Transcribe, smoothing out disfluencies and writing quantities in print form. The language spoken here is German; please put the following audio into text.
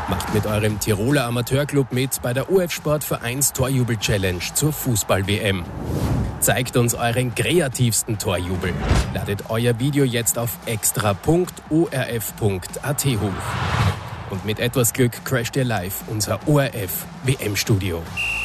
Macht mit eurem Tiroler Amateurclub mit bei der OF Sport Vereins Torjubel-Challenge zur Fußball-WM. Zeigt uns euren kreativsten Torjubel. Ladet euer Video jetzt auf extra.orf.at hoch. Und mit etwas Glück crasht ihr live unser ORF WM-Studio.